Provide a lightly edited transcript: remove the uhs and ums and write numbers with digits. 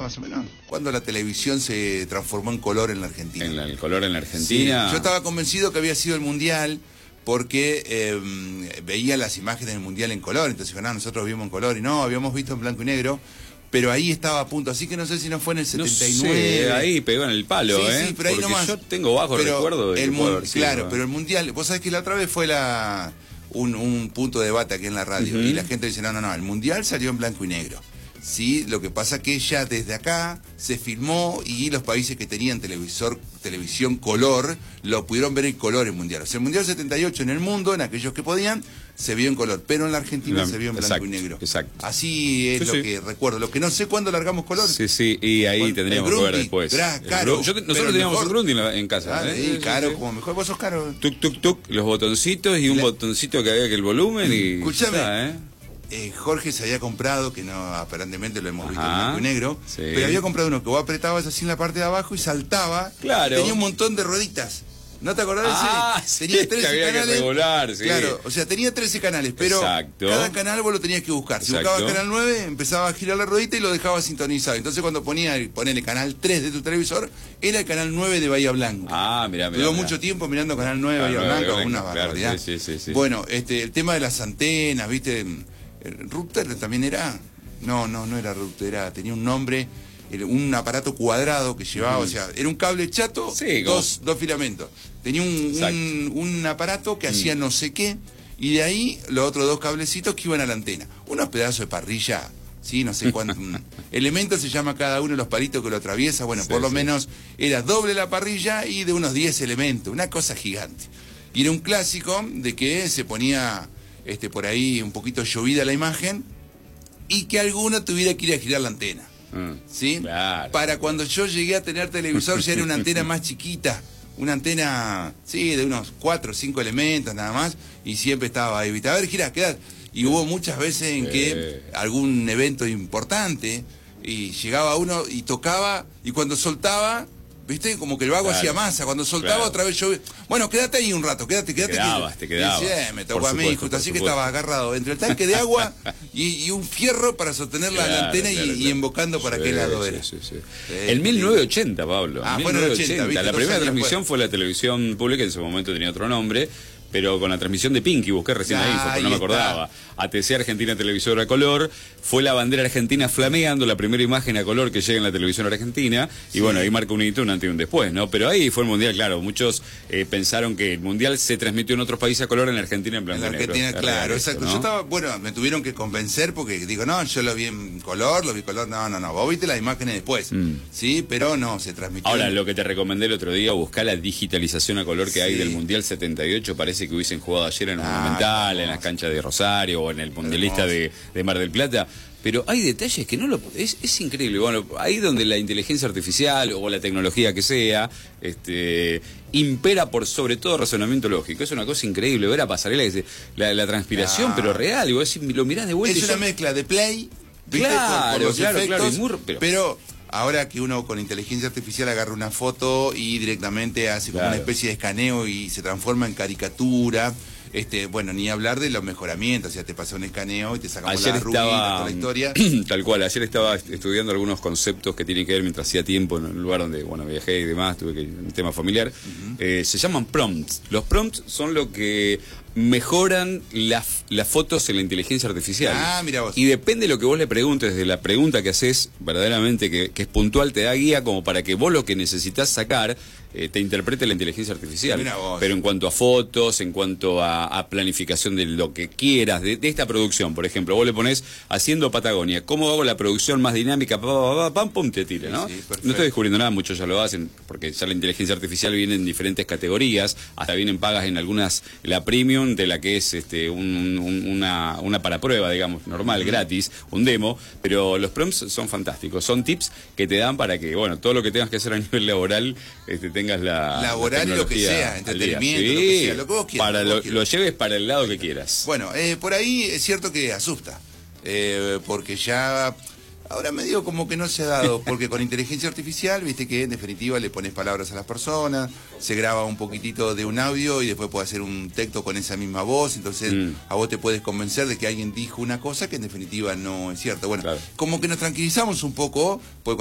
más o menos, cuando la televisión se transformó en color en la Argentina. El color en la Argentina. Sí, yo estaba convencido que había sido el Mundial porque veía las imágenes del Mundial en color, entonces digo, no, nosotros vimos en color y no, habíamos visto en blanco y negro. Pero ahí estaba a punto, así que no sé si no fue en el 79. No sé, ahí pegó en el palo, sí, sí, pero ahí porque nomás. Yo tengo bajo recuerdo de claro, pero el Mundial, vos sabés que la otra vez fue un punto de debate aquí en la radio, y la gente dice, no, el Mundial salió en blanco y negro. Sí, lo que pasa que ya desde acá se filmó y los países que tenían televisión color lo pudieron ver en color el Mundial. O sea, el Mundial 78 en el mundo, en aquellos que podían, se vio en color, pero en la Argentina se vio en blanco y negro. Exacto. Así es lo que recuerdo. Lo que no sé cuándo largamos color. Sí, y ahí tendríamos que ver después. Caro, nosotros teníamos un Grundy en casa. Caro, como mejor. Vos sos caro. Tuk, los botoncitos y un botoncito que había que el volumen y... Escuchame. Jorge se había comprado, que no aparentemente lo hemos visto en blanco y negro, pero había comprado uno que vos apretabas así en la parte de abajo y saltaba. Claro. Tenía un montón de rueditas. ¿No te acordás de ese? Tenía 13 canales. Que regular, Claro, o sea, tenía 13 canales, pero cada canal vos lo tenías que buscar. Si buscabas canal 9, empezaba a girar la ruedita y lo dejabas sintonizado. Entonces cuando ponele canal 3 de tu televisor, era el canal 9 de Bahía Blanca. Mirá. Duró mucho tiempo mirando canal 9 de Bahía Blanca, una barbaridad. Sí. Bueno, el tema de las antenas, ¿viste? Router también era. No era router, tenía un nombre, un aparato cuadrado que llevaba, o sea, era un cable chato, dos filamentos. Tenía un aparato que hacía no sé qué, y de ahí los otros dos cablecitos que iban a la antena. Unos pedazos de parrilla, sí, no sé cuánto. Elemento se llama cada uno de los palitos que lo atraviesa. Bueno, por lo menos era doble la parrilla y de unos 10 elementos, una cosa gigante. Y era un clásico de que se ponía por ahí un poquito llovida la imagen y que alguno tuviera que ir a girar la antena. ¿Sí? Claro. Para cuando yo llegué a tener televisor ya era una antena más chiquita, una antena, de unos 4 o 5 elementos nada más, y siempre estaba ahí, a ver, girá, quedá. Y hubo muchas veces en que algún evento importante y llegaba uno y tocaba, y cuando soltaba, ¿viste? Como que el vago hacía masa. Cuando soltaba otra vez yo... Bueno, quédate ahí un rato, quédate. Te quedabas. Me tocó a mí, justo así que estaba agarrado entre el tanque de agua y un fierro para sostener la antena y invocando para qué lado era. En 1980, Pablo. En 1980. ¿Viste? La primera transmisión fue la televisión pública, en ese momento tenía otro nombre, pero con la transmisión de Pinky, busqué recién ahí, porque no me acordaba. ATC Argentina Televisora a Color, fue la bandera argentina flameando, la primera imagen a color que llega en la televisión argentina, y bueno, ahí marca un hito, un antes y un después, ¿no? Pero ahí fue el Mundial, claro, muchos pensaron que el Mundial se transmitió en otros países a color, en la Argentina en blanco y negro. En Argentina, claro, exacto. ¿No? Yo estaba, me tuvieron que convencer porque digo, no, yo lo vi en color, no, vos viste las imágenes después, sí, pero no, se transmitió. Ahora, lo que te recomendé el otro día, buscar la digitalización a color que hay del Mundial 78, parece que hubiesen jugado ayer en el Monumental, en las canchas de Rosario o en el Mundialista de Mar del Plata. Pero hay detalles que no lo... Es increíble. Bueno, ahí donde la inteligencia artificial o la tecnología que sea impera por sobre todo razonamiento lógico. Es una cosa increíble ver a Pasarela, la transpiración, pero real. Y vos lo mirás de vuelta. Es una mezcla de play, ¿viste? Claro, por los efectos, pero ahora que uno con inteligencia artificial agarra una foto y directamente hace como una especie de escaneo y se transforma en caricatura. Bueno, ni hablar de los mejoramientos, o sea, te pasa un escaneo y te sacamos la ruina, toda la historia. Tal cual, ayer estaba estudiando algunos conceptos que tienen que ver mientras hacía tiempo en un lugar donde, bueno, viajé y demás, tuve que un tema familiar. Se llaman prompts. Los prompts son lo que mejoran las fotos en la inteligencia artificial. Mira vos. Y depende de lo que vos le preguntes, de la pregunta que haces, verdaderamente que es puntual, te da guía como para que vos lo que necesitas sacar te interprete la inteligencia artificial. Pero en cuanto a fotos, en cuanto a planificación de lo que quieras, de esta producción, por ejemplo, vos le pones haciendo Patagonia, ¿cómo hago la producción más dinámica? Pum, te tira, ¿no? No estoy descubriendo nada, muchos ya lo hacen, porque ya la inteligencia artificial viene en diferentes categorías, hasta vienen pagas en algunas, la premium, de la que es una para prueba, digamos, normal, gratis, un demo, pero los prompts son fantásticos, son tips que te dan para que, bueno, todo lo que tengas que hacer a nivel laboral, tengas laboral y lo que sea, entretenimiento, lo que sea, lo que vos quieras. Lo lleves para el lado que quieras. Bueno, por ahí es cierto que asusta, porque ya ahora medio como que no se ha dado, porque con inteligencia artificial, viste que en definitiva le pones palabras a las personas, se graba un poquitito de un audio y después puede hacer un texto con esa misma voz, entonces a vos te puedes convencer de que alguien dijo una cosa que en definitiva no es cierta. Bueno, como que nos tranquilizamos un poco, porque